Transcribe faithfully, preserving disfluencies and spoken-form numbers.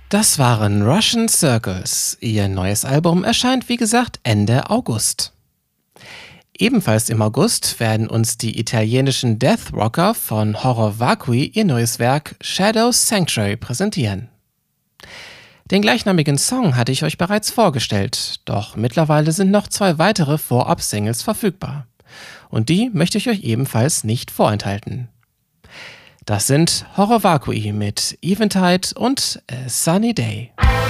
Das waren Russian Circles. Ihr neues Album erscheint, wie gesagt, Ende August. Ebenfalls im August werden uns die italienischen Death Rocker von Horror Vacui ihr neues Werk Shadows Sanctuary präsentieren. Den gleichnamigen Song hatte ich euch bereits vorgestellt, doch mittlerweile sind noch zwei weitere Vorab-Singles verfügbar. Und die möchte ich euch ebenfalls nicht vorenthalten. Das sind Horror Vacui mit Eventide und A Sunny Day.